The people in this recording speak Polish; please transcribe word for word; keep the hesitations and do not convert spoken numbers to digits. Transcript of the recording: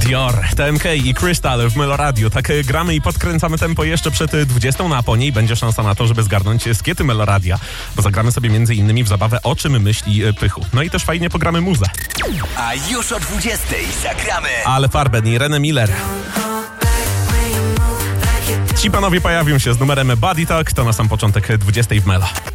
Dior, T M K i Crystal w Melo Radio. Tak gramy i podkręcamy tempo jeszcze przed dwudziestą, no a po niej będzie szansa na to, żeby zgarnąć skiety Melo Radia, bo zagramy sobie między innymi w zabawę O czym myśli Pychu. No i też fajnie pogramy muzę. A już o dwudziestej zagramy Ale Farben i René Miller. Ci panowie pojawią się z numerem Body Talk, to na sam początek dwudziestej w Melo.